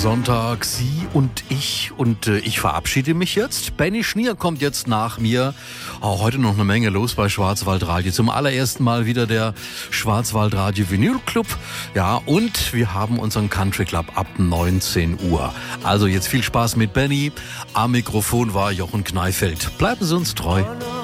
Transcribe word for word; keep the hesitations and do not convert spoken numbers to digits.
Sonntag, Sie und ich. Und äh, ich verabschiede mich jetzt. Benny Schnier kommt jetzt nach mir. Oh, heute noch eine Menge los bei Schwarzwaldradio. Zum allerersten Mal wieder der Schwarzwaldradio Vinyl Club. Ja, und wir haben unseren Country Club ab neunzehn Uhr. Also jetzt viel Spaß mit Benny. Am Mikrofon war Jochen Kneifeld. Bleiben Sie uns treu.